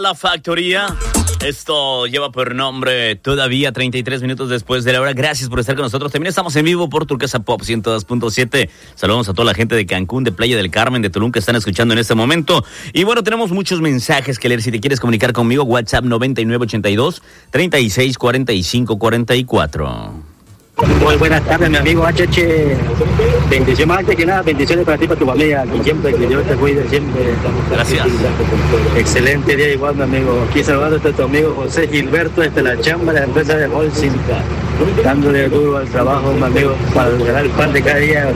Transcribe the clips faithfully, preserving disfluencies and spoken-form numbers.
La Factoría. Esto lleva por nombre Todavía, treinta y tres minutos después de la hora. Gracias por estar con nosotros. También estamos en vivo por Turquesa Pop ciento dos punto siete. Saludos a toda la gente de Cancún, de Playa del Carmen, de Tulum que están escuchando en este momento. Y bueno, tenemos muchos mensajes que leer. Si te quieres comunicar conmigo, WhatsApp noventa y nueve ochenta y dos, treinta y seis cuarenta y cinco cuarenta y cuatro. Muy buenas tardes, mi amigo H H. Bendiciones, más antes que nada, bendiciones para ti, para tu familia, y siempre que Dios te cuide, siempre. Gracias. Excelente día igual, mi amigo. Aquí saludándote a tu amigo José Gilberto, desde la chamba de la empresa de Holcim, dándole duro al trabajo, mi amigo, para ganar el pan de cada día.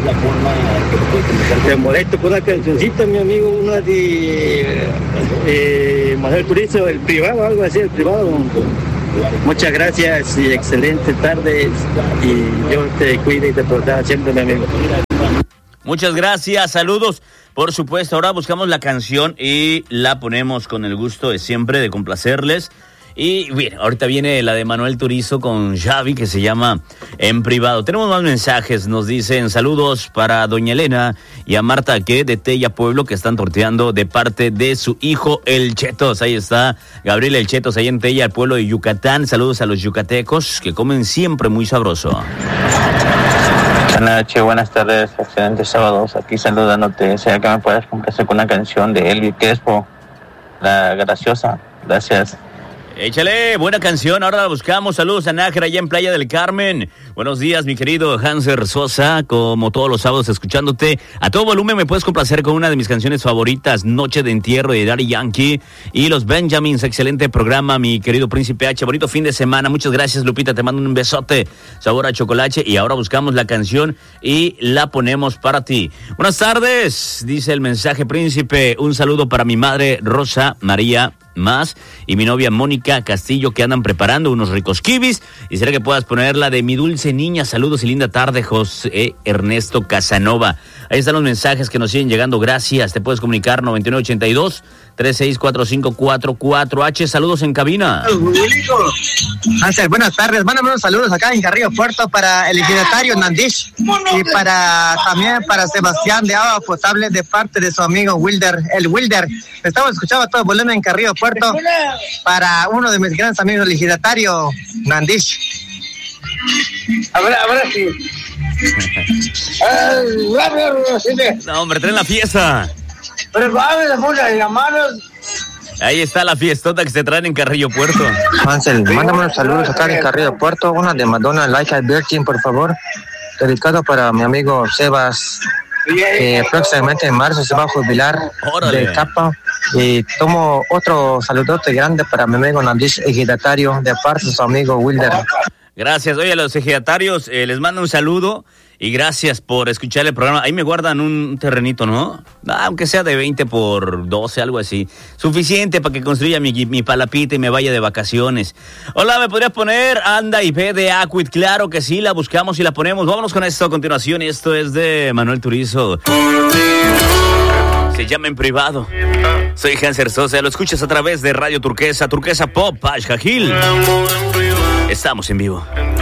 Te molesto por una cancioncita, mi amigo, una de eh, Manuel Turizo, el privado, algo así, el privado. Muchas gracias y excelente tarde, y Dios te cuide y te proteja siempre, mi amigo. Muchas gracias, saludos. Por supuesto, ahora buscamos la canción y la ponemos con el gusto de siempre de complacerles. Y bien, ahorita viene la de Manuel Turizo con Xavi, que se llama En Privado. Tenemos más mensajes, nos dicen saludos para doña Elena y a Marta que de Tella Pueblo, que están torteando de parte de su hijo El Chetos. Ahí está Gabriel El Chetos, ahí en Tella, el pueblo de Yucatán. Saludos a los yucatecos que comen siempre muy sabroso. Buenas noches, buenas tardes, excelentes sábados. Aquí saludándote, sea que me puedas complacer con una canción de Elvi Crespo, La Graciosa. Gracias. Échale, buena canción, ahora la buscamos. Saludos a Nájera allá en Playa del Carmen. Buenos días, mi querido Hanser Sosa, como todos los sábados escuchándote a todo volumen. Me puedes complacer con una de mis canciones favoritas, Noche de Entierro de Daddy Yankee y los Benjamins. Excelente programa, mi querido Príncipe H. Bonito fin de semana. Muchas gracias, Lupita, te mando un besote, sabor a chocolate. Y ahora buscamos la canción y la ponemos para ti. Buenas tardes, dice el mensaje, Príncipe. Un saludo para mi madre Rosa María Más y mi novia Mónica Castillo, que andan preparando unos ricos kibis. Y será que puedas poner la de Mi Dulce Niña. Saludos y linda tarde, José Ernesto Casanova. Ahí están los mensajes que nos siguen llegando. Gracias. Te puedes comunicar noventa y nueve ochenta y dos, treinta y seis cuarenta y cinco cuarenta y cuatro. H, saludos en cabina. Hansel, buenas tardes. Mándame unos saludos acá en Carrillo Puerto para el ejidatario Nandish y para también para Sebastián de Agua Potable de parte de su amigo Wilder, el Wilder. Estamos escuchando a todo volumen en Carrillo Puerto para uno de mis grandes amigos, el ejidatario Nandish. Ahora, ahora sí. No, hombre, traen la fiesta. Pero vamos a poner las manos. Ahí está la fiestota que se traen en Carrillo Puerto. Hansel, mándame unos saludos acá en Carrillo Puerto. Una de Madonna, Like a Virgin, por favor. Dedicado para mi amigo Sebas, que próximamente en marzo se va a jubilar. Órale. De capa. Y tomo otro saludote grande para mi amigo Nandish, ejidatario, de parte de su amigo Wilder. Gracias. Oye, a los ejidatarios eh, les mando un saludo y gracias por escuchar el programa. Ahí me guardan un terrenito, ¿no? Ah, aunque sea de veinte por doce, algo así. Suficiente para que construya mi, mi palapita y me vaya de vacaciones. Hola, ¿me podrías poner Anda y Ve de Aquit? Claro que sí, la buscamos y la ponemos. Vámonos con esto a continuación. Esto es de Manuel Turizo. Se llama En Privado. Soy Hanser Sosa. Lo escuchas a través de Radio Turquesa, Turquesa Pop, Ashka Hill. Estamos en vivo.